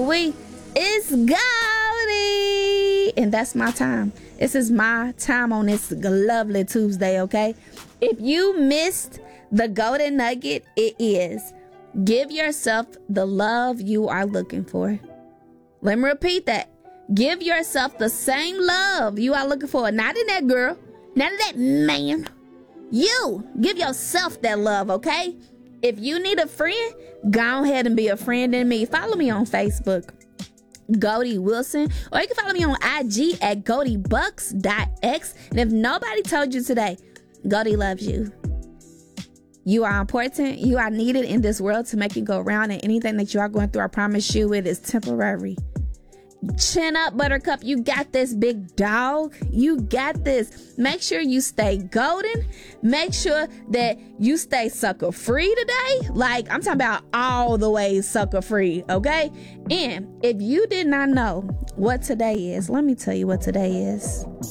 we. It's Goldie, and that's my time. This is my time on this lovely Tuesday, okay? If you missed the golden nugget, it is give yourself the love you are looking for. Let me repeat that. Give yourself the same love you are looking for. Not in that girl, not in that man. You give yourself that love, okay? If you need a friend, go ahead and be a friend in me. Follow me on Facebook, Goldie Wilson, or you can follow me on IG at GoldieBucks.x. And if nobody told you today, Goldie loves you. You are important. You are needed in this world to make it go around, and anything that you are going through, I promise you, it is temporary. Chin up, Buttercup. You got this, big dog. You got this. Make sure you stay golden. Make sure that you stay sucker free today. Like, I'm talking about all the way sucker free, okay? And if you did not know what today is, let me tell you what today is.